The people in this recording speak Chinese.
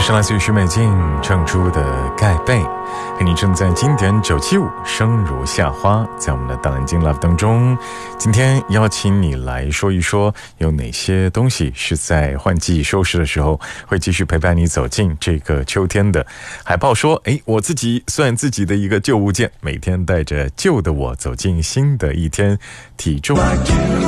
是来自于徐美静唱出的盖被，和你正在经典975生如夏花。在我们的大蓝鲸 Love 当中，今天邀请你来说一说有哪些东西是在换季收拾的时候会继续陪伴你走进这个秋天的。海豹说，我自己算自己的一个旧物件，每天带着旧的我走进新的一天，体重